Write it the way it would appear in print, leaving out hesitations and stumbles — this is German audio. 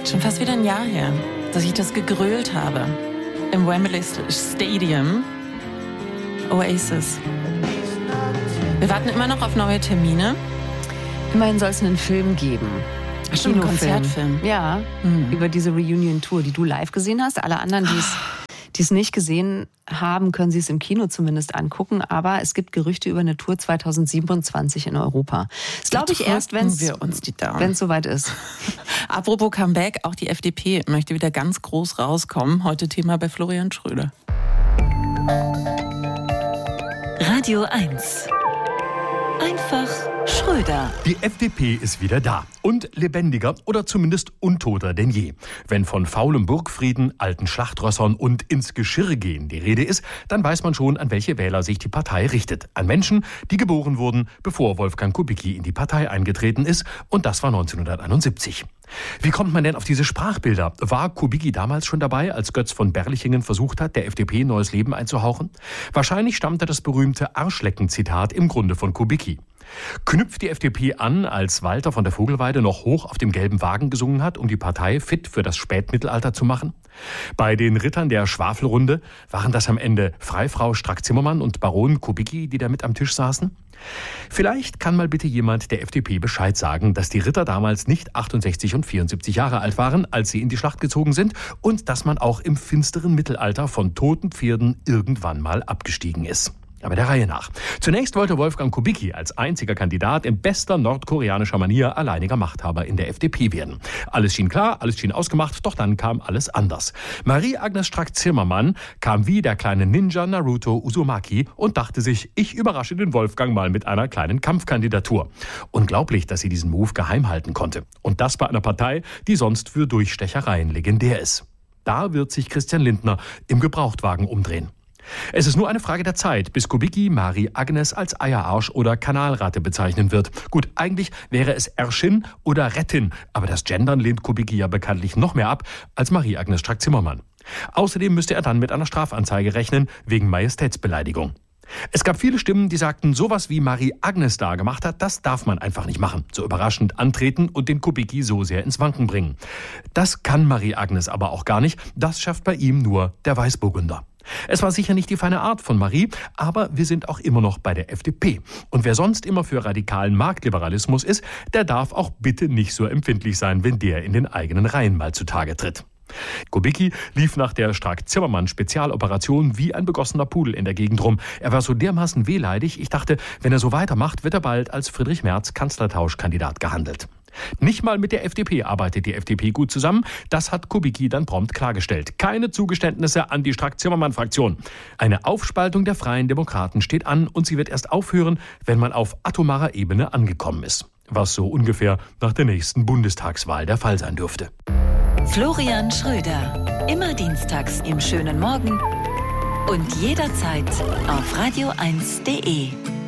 Schon fast wieder ein Jahr her, dass ich das gegrölt habe. Im Wembley Stadium. Oasis. Wir warten immer noch auf neue Termine. Immerhin soll es einen Film geben. Stimmt, ein Konzertfilm. Ja, über diese Reunion-Tour, die du live gesehen hast. Alle anderen, die es nicht gesehen haben, können sie es im Kino zumindest angucken. Aber es gibt Gerüchte über eine Tour 2027 in Europa. Das glaube ich erst, wenn es soweit ist. Apropos Comeback, auch die FDP möchte wieder ganz groß rauskommen. Heute Thema bei Florian Schröder. Radio 1. Einfach Schröder. Die FDP ist wieder da und lebendiger oder zumindest untoter denn je. Wenn von faulem Burgfrieden, alten Schlachtrössern und ins Geschirr gehen die Rede ist, dann weiß man schon, an welche Wähler sich die Partei richtet. An Menschen, die geboren wurden, bevor Wolfgang Kubicki in die Partei eingetreten ist, und das war 1971. Wie kommt man denn auf diese Sprachbilder? War Kubicki damals schon dabei, als Götz von Berlichingen versucht hat, der FDP neues Leben einzuhauchen? Wahrscheinlich stammte das berühmte Arschlecken-Zitat im Grunde von Kubicki. Knüpft die FDP an, als Walter von der Vogelweide noch hoch auf dem gelben Wagen gesungen hat, um die Partei fit für das Spätmittelalter zu machen? Bei den Rittern der Schwafelrunde waren das am Ende Freifrau Strack-Zimmermann und Baron Kubicki, die da mit am Tisch saßen? Vielleicht kann mal bitte jemand der FDP Bescheid sagen, dass die Ritter damals nicht 68 und 74 Jahre alt waren, als sie in die Schlacht gezogen sind, und dass man auch im finsteren Mittelalter von toten Pferden irgendwann mal abgestiegen ist. Aber der Reihe nach. Zunächst wollte Wolfgang Kubicki als einziger Kandidat in bester nordkoreanischer Manier alleiniger Machthaber in der FDP werden. Alles schien klar, alles schien ausgemacht, doch dann kam alles anders. Marie-Agnes Strack-Zimmermann kam wie der kleine Ninja Naruto Uzumaki und dachte sich, ich überrasche den Wolfgang mal mit einer kleinen Kampfkandidatur. Unglaublich, dass sie diesen Move geheim halten konnte. Und das bei einer Partei, die sonst für Durchstechereien legendär ist. Da wird sich Christian Lindner im Gebrauchtwagen umdrehen. Es ist nur eine Frage der Zeit, bis Kubicki Marie-Agnes als Eierarsch oder Kanalratte bezeichnen wird. Gut, eigentlich wäre es Erschin oder Rettin, aber das Gendern lehnt Kubicki ja bekanntlich noch mehr ab als Marie-Agnes Strack-Zimmermann. Außerdem müsste er dann mit einer Strafanzeige rechnen, wegen Majestätsbeleidigung. Es gab viele Stimmen, die sagten, sowas wie Marie-Agnes da gemacht hat, das darf man einfach nicht machen. So überraschend antreten und den Kubicki so sehr ins Wanken bringen. Das kann Marie-Agnes aber auch gar nicht, das schafft bei ihm nur der Weißburgunder. Es war sicher nicht die feine Art von Marie, aber wir sind auch immer noch bei der FDP. Und wer sonst immer für radikalen Marktliberalismus ist, der darf auch bitte nicht so empfindlich sein, wenn der in den eigenen Reihen mal zutage tritt. Kubicki lief nach der Strack-Zimmermann-Spezialoperation wie ein begossener Pudel in der Gegend rum. Er war so dermaßen wehleidig, ich dachte, wenn er so weitermacht, wird er bald als Friedrich Merz Kanzlertauschkandidat gehandelt. Nicht mal mit der FDP arbeitet die FDP gut zusammen. Das hat Kubicki dann prompt klargestellt. Keine Zugeständnisse an die Strack-Zimmermann-Fraktion. Eine Aufspaltung der Freien Demokraten steht an und sie wird erst aufhören, wenn man auf atomarer Ebene angekommen ist. Was so ungefähr nach der nächsten Bundestagswahl der Fall sein dürfte. Florian Schröder. Immer dienstags im schönen Morgen und jederzeit auf radio1.de.